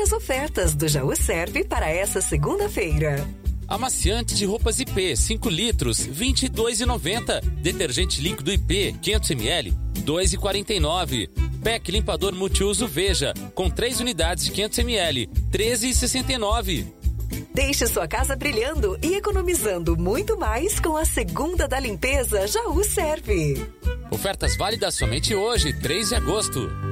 Confira as ofertas do Jaú Serve para essa segunda-feira. Amaciante de roupas IP, 5 litros, R$ 22,90. Detergente líquido IP, 500 ml, R$ 2,49. PEC limpador multiuso Veja, com 3 unidades de 500 ml, R$ 13,69. Deixe sua casa brilhando e economizando muito mais com a segunda da limpeza Jaú Serve. Ofertas válidas somente hoje, 3 de agosto.